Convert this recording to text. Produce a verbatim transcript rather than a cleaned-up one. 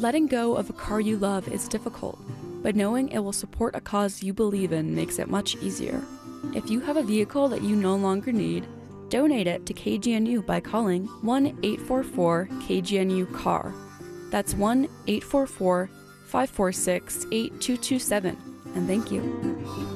Letting go of a car you love is difficult, but knowing it will support a cause you believe in makes it much easier. If you have a vehicle that you no longer need, donate it to K G N U by calling one eight four four K G N U C A R. That's one eight four four, five four six, eight two two seven, and thank you.